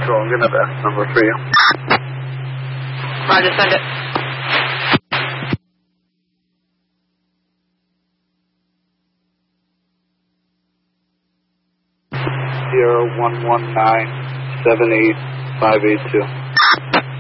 Control, I'm going to have S number for you. Roger, send it. Sierra 11978 582.